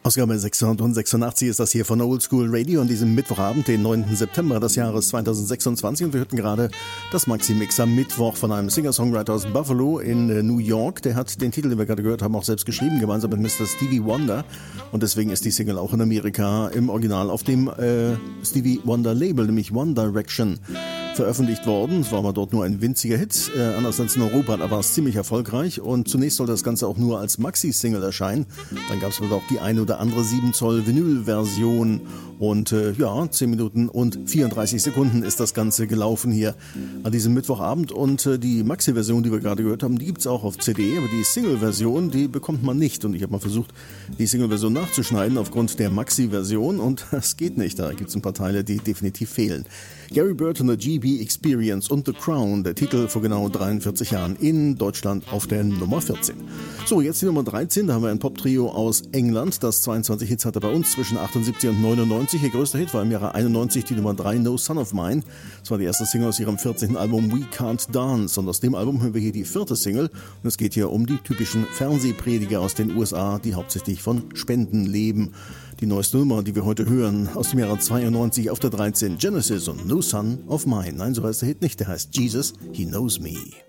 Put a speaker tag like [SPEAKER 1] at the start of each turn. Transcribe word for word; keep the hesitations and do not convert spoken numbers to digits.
[SPEAKER 1] Ausgabe sechshundertsechsundachtzig ist das hier von Old School Radio an diesem Mittwochabend, den neunten September des Jahres zweitausendsechsundzwanzig. Und wir hörten gerade das Maxi-Mix am Mittwoch von einem Singer-Songwriter aus Buffalo in New York. Der hat den Titel, den wir gerade gehört haben, auch selbst geschrieben, gemeinsam mit Mister Stevie Wonder. Und deswegen ist die Single auch in Amerika im Original auf dem äh, Stevie Wonder Label, nämlich One Direction, veröffentlicht worden. Es war aber dort nur ein winziger Hit, äh, anders als in Europa, da war es ziemlich erfolgreich. Und zunächst sollte das Ganze auch nur als Maxi-Single erscheinen. Dann gab es aber auch die eine oder andere sieben Zoll Vinyl-Version. Und äh, ja, zehn Minuten und vierunddreißig Sekunden ist das Ganze gelaufen hier an diesem Mittwochabend. Und äh, die Maxi-Version, die wir gerade gehört haben, die gibt es auch auf C D, aber die Single-Version, die bekommt man nicht. Und ich habe mal versucht, die Single-Version nachzuschneiden aufgrund der Maxi-Version. Und das geht nicht, da gibt es ein paar Teile, die definitiv fehlen. Gary Burton, The G B Experience und The Crown, der Titel vor genau dreiundvierzig Jahren in Deutschland auf der Nummer vierzehn. So, jetzt die Nummer dreizehn, da haben wir ein Pop-Trio aus England, das zweiundzwanzig Hits hatte bei uns zwischen achtundsiebzig und neunundneunzig. Ihr größter Hit war im Jahre einundneunzig die Nummer drei, No Son of Mine. Das war die erste Single aus ihrem vierzehnten Album We Can't Dance. Und aus dem Album hören wir hier die vierte Single. Und es geht hier um die typischen Fernsehprediger aus den U S A, die hauptsächlich von Spenden leben. Die neueste Nummer, die wir heute hören, aus dem Jahre zweiundneunzig auf der dreizehn, Genesis und No Son of Mine. Nein, so heißt der Hit nicht, der heißt Jesus, He Knows Me.